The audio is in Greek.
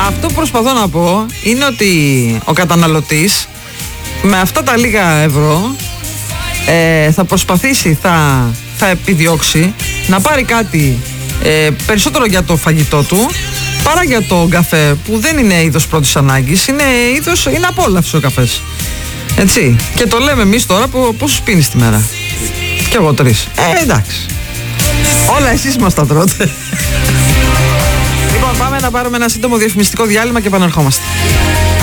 Αυτό που προσπαθώ να πω είναι ότι ο καταναλωτής με αυτά τα λίγα ευρώ θα προσπαθήσει, θα επιδιώξει να πάρει κάτι περισσότερο για το φαγητό του παρά για το καφέ, που δεν είναι είδος πρώτης ανάγκης, είναι απόλαυση ο καφές. Έτσι. Και το λέμε εμείς τώρα, πόσους πίνεις τη μέρα? Κι εγώ 3. Εντάξει. Όλα εσείς μας τα τρώτε. Λοιπόν, πάμε να πάρουμε ένα σύντομο διαφημιστικό διάλειμμα και επαναρχόμαστε.